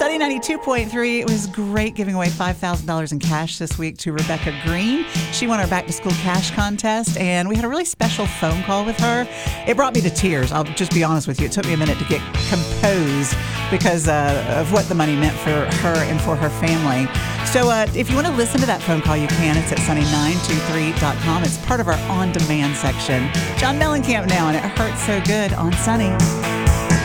Sunny 92.3. It was great giving away $5,000 in cash this week to Rebecca Green. She won our back to school cash contest, and we had a really special phone call with her. It brought me to tears. I'll just be honest with you. It took me a minute to get composed because of what the money meant for her and for her family. So if you want to listen to that phone call, you can. It's at sunny923.com. It's part of our on-demand section. John Mellencamp now, and It Hurts So Good on Sunny.